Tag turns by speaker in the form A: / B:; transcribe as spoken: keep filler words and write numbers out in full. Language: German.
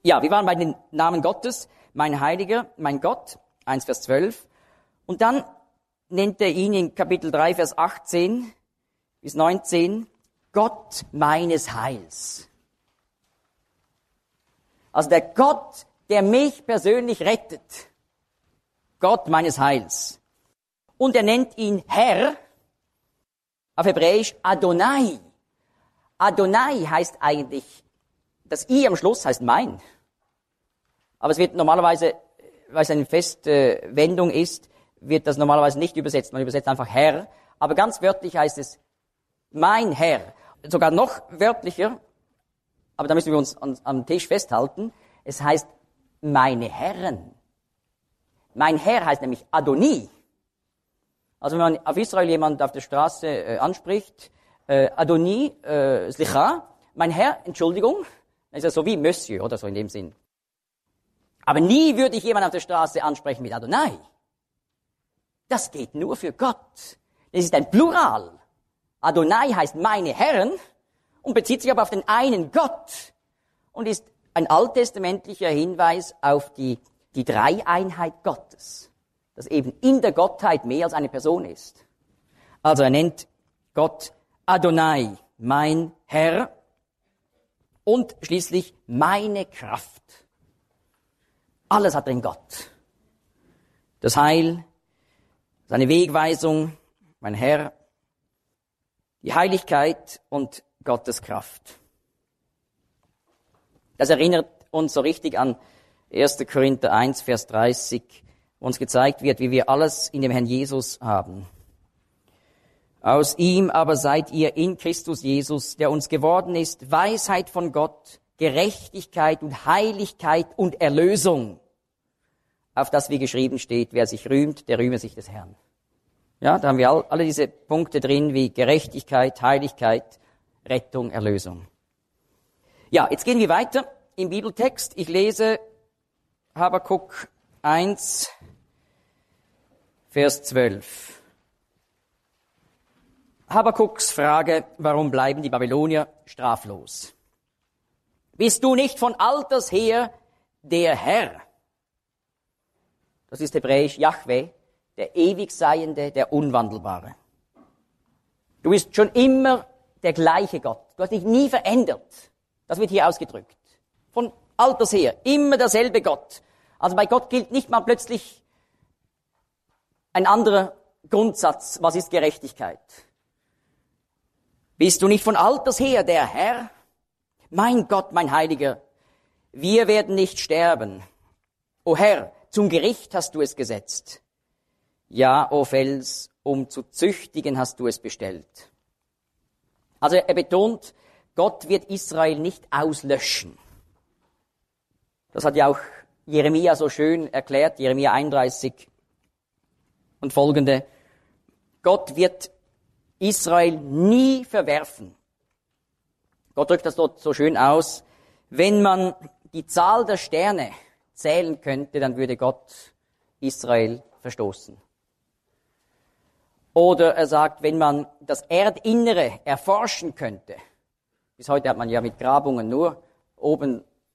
A: Ja, wir waren bei den Namen Gottes, mein Heiliger, mein Gott, eins Vers zwölf. Und dann nennt er ihn in Kapitel drei, Vers achtzehn bis neunzehn, Gott meines Heils. Also der Gott, der mich persönlich rettet. Gott meines Heils. Und er nennt ihn Herr, auf Hebräisch Adonai. Adonai heißt eigentlich, das I am Schluss heißt mein. Aber es wird normalerweise, weil es eine feste Wendung ist, wird das normalerweise nicht übersetzt. Man übersetzt einfach Herr. Aber ganz wörtlich heißt es mein Herr. Sogar noch wörtlicher, aber da müssen wir uns an, am Tisch festhalten. Es heißt meine Herren. Mein Herr heißt nämlich Adoni. Also wenn man auf Israel jemand auf der Straße äh, anspricht, äh, Adoni, äh, Slicha, mein Herr, Entschuldigung, dann ist das so wie Monsieur oder so in dem Sinn. Aber nie würde ich jemanden auf der Straße ansprechen mit Adonai. Das geht nur für Gott. Das ist ein Plural. Adonai heißt meine Herren und bezieht sich aber auf den einen Gott und ist ein alttestamentlicher Hinweis auf die, die Dreieinheit Gottes, dass eben in der Gottheit mehr als eine Person ist. Also er nennt Gott Adonai, mein Herr, und schließlich meine Kraft. Alles hat drin Gott. Das Heil, seine Wegweisung, mein Herr, die Heiligkeit und Gottes Kraft. Das erinnert uns so richtig an erster Korinther eins, Vers dreißig, wo uns gezeigt wird, wie wir alles in dem Herrn Jesus haben. Aus ihm aber seid ihr in Christus Jesus, der uns geworden ist, Weisheit von Gott, Gerechtigkeit und Heiligkeit und Erlösung, auf das wie geschrieben steht, wer sich rühmt, der rühme sich des Herrn. Ja, da haben wir all, alle diese Punkte drin, wie Gerechtigkeit, Heiligkeit, Rettung, Erlösung. Ja, jetzt gehen wir weiter im Bibeltext. Ich lese Habakuk eins, Vers zwölf. Habakuks Frage, warum bleiben die Babylonier straflos? Bist du nicht von alters her der Herr? Das ist hebräisch Jahwe, der ewig Seiende, der Unwandelbare. Du bist schon immer der gleiche Gott. Du hast dich nie verändert. Das wird hier ausgedrückt. Von alters her, immer derselbe Gott. Also bei Gott gilt nicht mal plötzlich ein anderer Grundsatz, was ist Gerechtigkeit. Bist du nicht von alters her der Herr? Mein Gott, mein Heiliger, wir werden nicht sterben. O Herr, zum Gericht hast du es gesetzt. Ja, o Fels, um zu züchtigen hast du es bestellt. Also er betont, Gott wird Israel nicht auslöschen. Das hat ja auch Jeremia so schön erklärt, Jeremia einunddreißig und folgende. Gott wird Israel nie verwerfen. Gott drückt das dort so schön aus. Wenn man die Zahl der Sterne zählen könnte, dann würde Gott Israel verstoßen. Oder er sagt, wenn man das Erdinnere erforschen könnte, bis heute hat man ja mit Grabungen nur oben